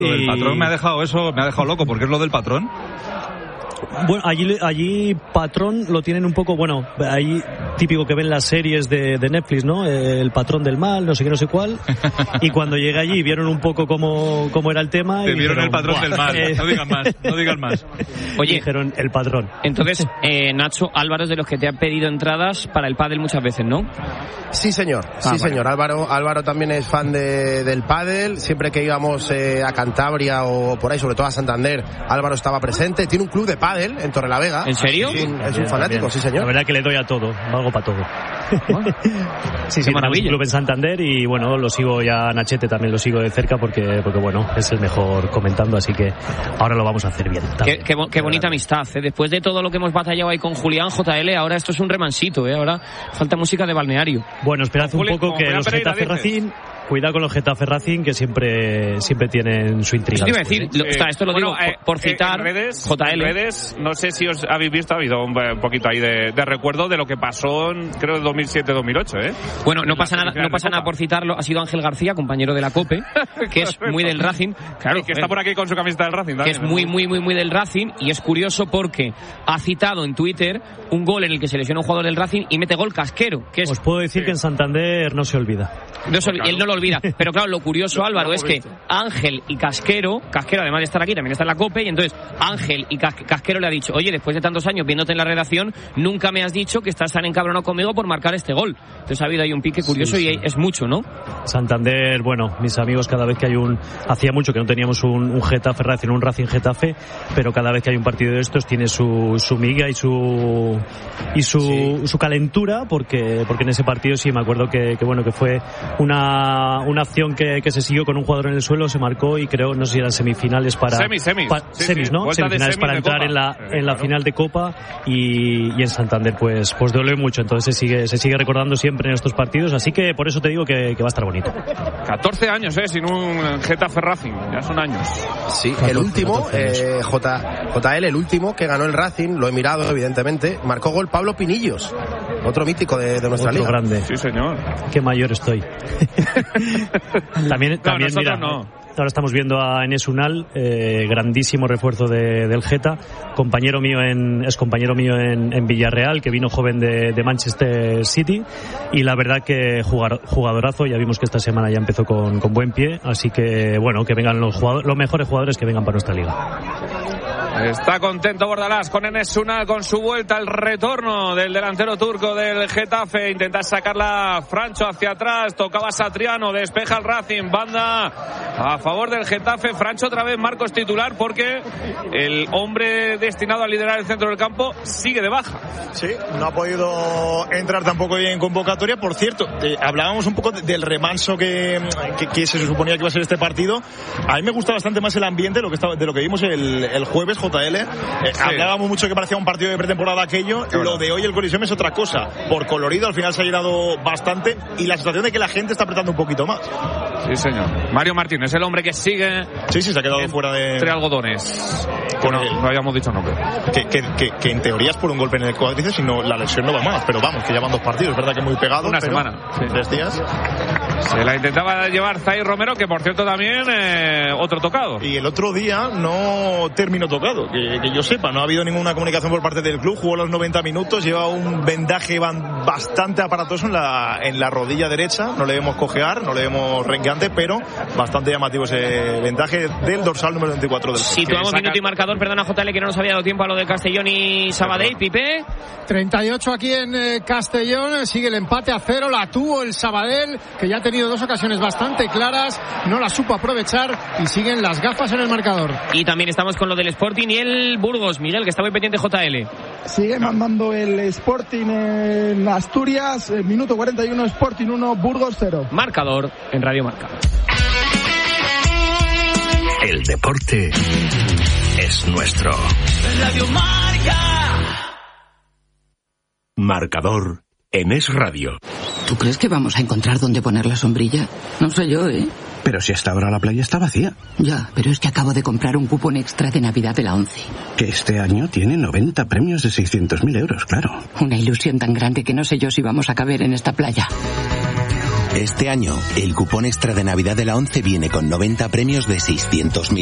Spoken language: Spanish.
El patrón me ha dejado loco, porque es lo del patrón. Bueno, allí patrón lo tienen un poco, bueno, ahí típico que ven las series de Netflix, ¿no? El patrón del mal, no sé qué, no sé cuál. Y cuando llegué allí vieron un poco cómo era el tema. Te vieron el patrón del mal. No digan más. Oye, dijeron el patrón. Entonces, Nacho, Álvaro es de los que te ha pedido entradas para el pádel muchas veces, ¿no? Sí, señor. Señor. Álvaro también es fan del pádel. Siempre que íbamos a Cantabria o por ahí, sobre todo a Santander, Álvaro estaba presente. Tiene un club de pádel en Torrelavega. ¿En serio? Sí, es un fanático, sí, señor. La verdad que le doy a todo, valgo para todo. Sí, maravilla. Un club en Santander y bueno, lo sigo ya a Nachete, también lo sigo de cerca porque bueno, es el mejor comentando, así que ahora lo vamos a hacer bien. Qué bonita amistad, ¿eh? Después de todo lo que hemos batallado ahí con Julián, JL, ahora esto es un remansito, ¿eh? Ahora falta música de balneario. Bueno, esperad un poco que los Getafe Racing... Cuidado con los Getafe Racing, que siempre tienen su intriga. Eso te iba a decir, esto lo digo por citar en redes, JL. En redes, no sé si os habéis visto, ha habido un poquito ahí de recuerdo de lo que pasó en, creo, en 2007-2008, ¿eh? Bueno, no pasa nada por citarlo, ha sido Ángel García, compañero de la COPE, que es muy del Racing. Claro, y que está por aquí con su camiseta del Racing también, que es muy del Racing, y es curioso porque ha citado en Twitter un gol en el que se lesiona un jugador del Racing y mete gol Casquero, que es... Os puedo decir que en Santander no se olvida. Él no lo olvida, pero claro, lo curioso, Álvaro, es que Ángel y Casquero además de estar aquí también está en la COPE, y entonces Ángel y Casquero le ha dicho: oye, después de tantos años viéndote en la redacción, nunca me has dicho que estás tan encabronado conmigo por marcar este gol. Entonces ha habido ahí un pique curioso, sí. Y es mucho, ¿no? Santander, bueno, mis amigos, cada vez que hay hacía mucho que no teníamos un Getafe Racing, un Racing Getafe, pero cada vez que hay un partido de estos tiene su miga y su calentura, porque en ese partido sí me acuerdo que fue una acción que se siguió con un jugador en el suelo, se marcó y creo, no sé si eran semifinales para... Semis, ¿no? Semifinales para entrar en la final de Copa y en Santander pues duele mucho, entonces se sigue recordando siempre en estos partidos, así que por eso te digo que va a estar bonito. 14 años, sin un Getafe Racing, ya son años. Sí, el último, JL, el último que ganó el Racing, lo he mirado evidentemente, marcó gol Pablo Pinillos, otro mítico de nuestra liga. Grande. Sí, señor. Qué mayor estoy. También mira, no. Ahora estamos viendo a Enes Unal, grandísimo refuerzo del Geta, es compañero mío en Villarreal, que vino joven de Manchester City, y la verdad que jugadorazo. Ya vimos que esta semana ya empezó con buen pie, así que bueno, que vengan los mejores jugadores que vengan para nuestra liga. Está contento Bordalás con Enes Unal, con su vuelta, el retorno del delantero turco del Getafe. Intenta sacarla Francho hacia atrás, tocaba Satriano, despeja el Racing, banda a favor del Getafe. Francho otra vez, Marcos titular, porque el hombre destinado a liderar el centro del campo sigue de baja. Sí, no ha podido entrar tampoco en convocatoria. Por cierto, hablábamos un poco del remanso que se suponía que iba a ser este partido. A mí me gusta bastante más el ambiente de lo que vimos el jueves, JL. Sí. Hablábamos mucho que parecía un partido de pretemporada aquello. Claro. Lo de hoy, el Coliseum, es otra cosa. Por colorido, al final se ha llenado bastante y la sensación de que la gente está apretando un poquito más. Sí, señor. Mario Martínez, el hombre que sigue. Sí, se ha quedado fuera de... Entre algodones. Bueno, no habíamos dicho no. Que en teoría es por un golpe en el cuádriceps, sino la lesión no va más. Pero vamos, que ya van 2 partidos. Es verdad que muy pegado. Una semana. Sí. 3 días. Se la intentaba llevar Zaire Romero, que por cierto también otro tocado. Y el otro día no terminó tocado. Que yo sepa, no ha habido ninguna comunicación por parte del club. Jugó los 90 minutos, lleva un vendaje bastante aparatoso en la rodilla derecha. No le vemos cojear, no le vemos renqueante, pero bastante llamativo ese vendaje del dorsal número 24 del club. Situamos minuto y marcador, perdona JL, que no nos había dado tiempo a lo de Castellón y Sabadell. Pipe. 38 aquí en Castellón, sigue el empate a 0, la tuvo el Sabadell, que ya ha tenido 2 ocasiones bastante claras, no la supo aprovechar y siguen las gafas en el marcador. Y también estamos con lo del Sporting y el Burgos, Miguel, que está muy pendiente JL. Sigue mandando el Sporting en Asturias, minuto 41, Sporting 1, Burgos 0. Marcador en Radio Marca. El deporte es nuestro. Radio Marca. Marcador en Es Radio. ¿Tú crees que vamos a encontrar dónde poner la sombrilla? No sé yo, ¿eh? Pero si hasta ahora la playa está vacía. Ya, pero es que acabo de comprar un cupón extra de Navidad de la ONCE. Que este año tiene 90 premios de 600.000 euros, claro. Una ilusión tan grande que no sé yo si vamos a caber en esta playa. Este año, el cupón extra de Navidad de la 11 viene con 90 premios de 600.000